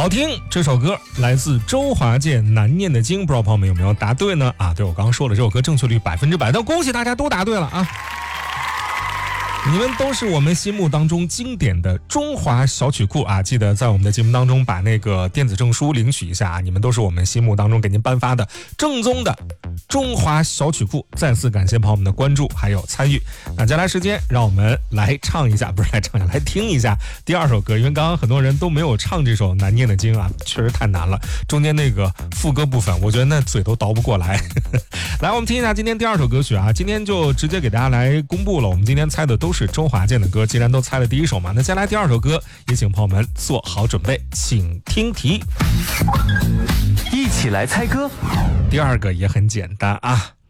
好听，这首歌来自周华健《难念的经》，不知道朋友们有没有答对呢？对，我刚刚说了，这首歌正确率100%，但恭喜大家都答对了啊！你们都是我们心目当中经典的中华小曲库啊！记得在我们的节目当中把那个电子证书领取一下啊！你们都是我们心目当中给您颁发的正宗的中华小曲库。再次感谢朋友们的关注还有参与。那接下来时间，让我们来唱一下，不是来唱一下，来听一下第二首歌。因为刚刚很多人都没有唱这首《难念的经》啊，确实太难了。中间那个副歌部分，我觉得那嘴都倒不过来。来，我们听一下今天第二首歌曲啊！今天就直接给大家来公布了，我们今天猜的都是周华健的歌，既然都猜了第一首嘛，那接下来第二首歌也请朋友们做好准备，请听题， 一起来猜歌。 第二个也很简单啊，